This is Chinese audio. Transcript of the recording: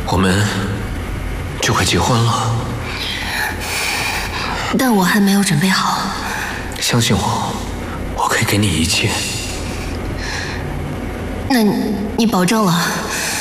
我们就快结婚了。 但我还没有准备好。 相信我，我可以给你一切。 那你保证了？